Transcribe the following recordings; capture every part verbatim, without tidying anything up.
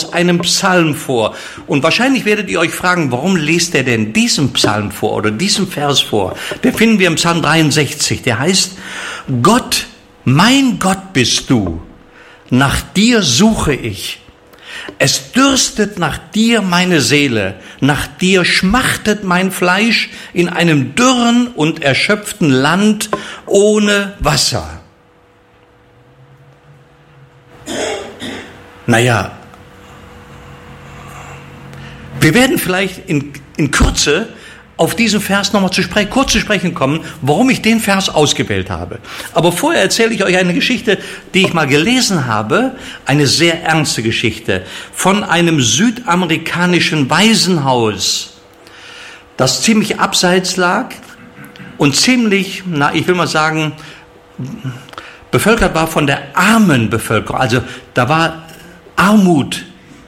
aus einem Psalm vor. Und wahrscheinlich werdet ihr euch fragen, warum liest er denn diesen Psalm vor oder diesen Vers vor? Den finden wir im Psalm dreiundsechzig. Der heißt, Gott, mein Gott bist du, nach dir suche ich. Es dürstet nach dir meine Seele, nach dir schmachtet mein Fleisch in einem dürren und erschöpften Land ohne Wasser. Naja, wir werden vielleicht in, in Kürze auf diesen Vers nochmal zu sprechen, kurz zu sprechen kommen, warum ich den Vers ausgewählt habe. Aber vorher erzähle ich euch eine Geschichte, die ich mal gelesen habe, eine sehr ernste Geschichte, von einem südamerikanischen Waisenhaus, das ziemlich abseits lag und ziemlich, na, ich will mal sagen, bevölkert war von der armen Bevölkerung, also da war Armut.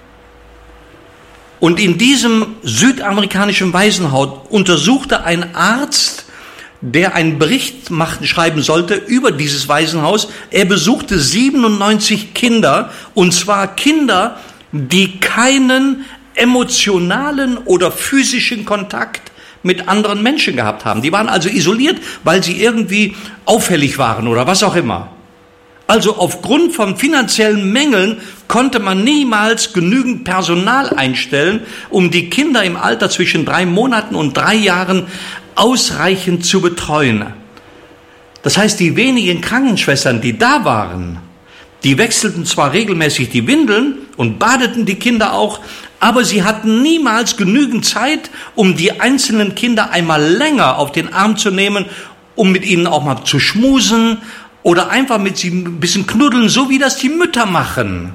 Und in diesem südamerikanischen Waisenhaus untersuchte ein Arzt, der einen Bericht machen, schreiben sollte über dieses Waisenhaus. Er besuchte siebenundneunzig Kinder, und zwar Kinder, die keinen emotionalen oder physischen Kontakt mit anderen Menschen gehabt haben. Die waren also isoliert, weil sie irgendwie auffällig waren oder was auch immer. Also aufgrund von finanziellen Mängeln konnte man niemals genügend Personal einstellen, um die Kinder im Alter zwischen drei Monaten und drei Jahren ausreichend zu betreuen. Das heißt, die wenigen Krankenschwestern, die da waren, die wechselten zwar regelmäßig die Windeln und badeten die Kinder auch, aber sie hatten niemals genügend Zeit, um die einzelnen Kinder einmal länger auf den Arm zu nehmen, um mit ihnen auch mal zu schmusen, oder einfach mit sie ein bisschen knuddeln, so wie das die Mütter machen.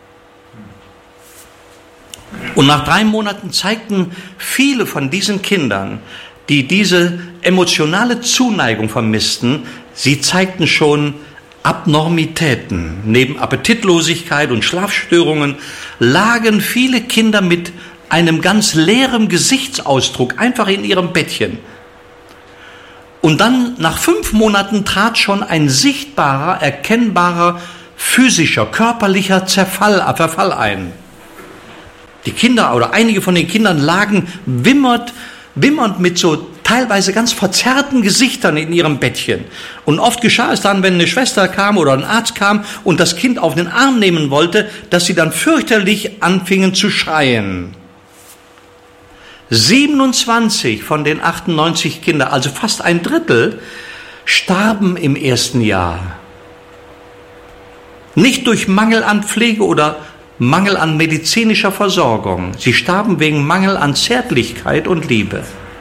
Und nach drei Monaten zeigten viele von diesen Kindern, die diese emotionale Zuneigung vermissten, sie zeigten schon Abnormitäten. Neben Appetitlosigkeit und Schlafstörungen lagen viele Kinder mit einem ganz leeren Gesichtsausdruck einfach in ihrem Bettchen. Und dann, nach fünf Monaten, trat schon ein sichtbarer, erkennbarer, physischer, körperlicher Zerfall, Verfall ein. Die Kinder oder einige von den Kindern lagen wimmernd, wimmernd mit so teilweise ganz verzerrten Gesichtern in ihrem Bettchen. Und oft geschah es dann, wenn eine Schwester kam oder ein Arzt kam und das Kind auf den Arm nehmen wollte, dass sie dann fürchterlich anfingen zu schreien. siebenundzwanzig von den achtundneunzig Kindern, also fast ein Drittel, starben im ersten Jahr. Nicht durch Mangel an Pflege oder Mangel an medizinischer Versorgung. Sie starben wegen Mangel an Zärtlichkeit und Liebe.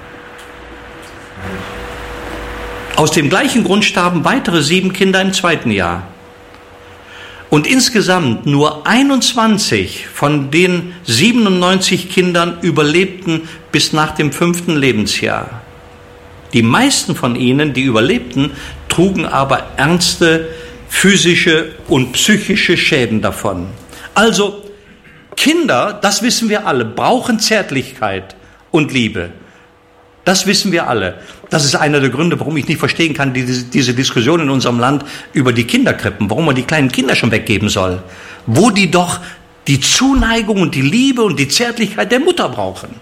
Aus dem gleichen Grund starben weitere sieben Kinder im zweiten Jahr. Und insgesamt nur einundzwanzig von den siebenundneunzig Kindern überlebten bis nach dem fünften Lebensjahr. Die meisten von ihnen, die überlebten, trugen aber ernste physische und psychische Schäden davon. Also Kinder, das wissen wir alle, brauchen Zärtlichkeit und Liebe. Das wissen wir alle. Das ist einer der Gründe, warum ich nicht verstehen kann, diese, diese Diskussion in unserem Land über die Kinderkrippen, warum man die kleinen Kinder schon weggeben soll, wo die doch die Zuneigung und die Liebe und die Zärtlichkeit der Mutter brauchen.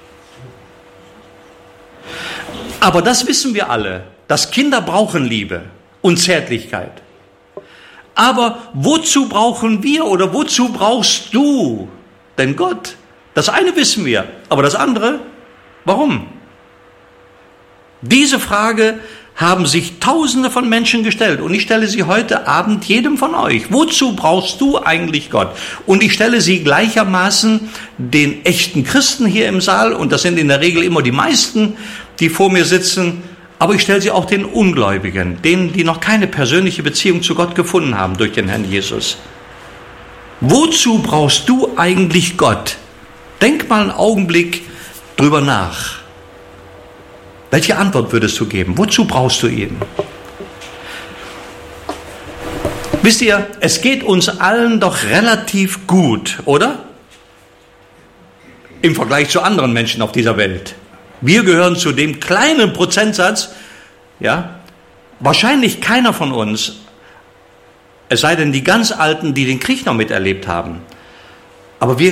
Aber das wissen wir alle, dass Kinder brauchen Liebe und Zärtlichkeit. Aber wozu brauchen wir oder wozu brauchst du denn Gott? Das eine wissen wir, aber das andere, warum? Diese Frage haben sich Tausende von Menschen gestellt und ich stelle sie heute Abend jedem von euch. Wozu brauchst du eigentlich Gott? Und ich stelle sie gleichermaßen den echten Christen hier im Saal, und das sind in der Regel immer die meisten, die vor mir sitzen, aber ich stelle sie auch den Ungläubigen, denen, die noch keine persönliche Beziehung zu Gott gefunden haben durch den Herrn Jesus. Wozu brauchst du eigentlich Gott? Denk mal einen Augenblick drüber nach. Welche Antwort würdest du geben? Wozu brauchst du ihn? Wisst ihr, es geht uns allen doch relativ gut, oder? Im Vergleich zu anderen Menschen auf dieser Welt. Wir gehören zu dem kleinen Prozentsatz, ja, wahrscheinlich keiner von uns, es sei denn die ganz Alten, die den Krieg noch miterlebt haben. Aber wir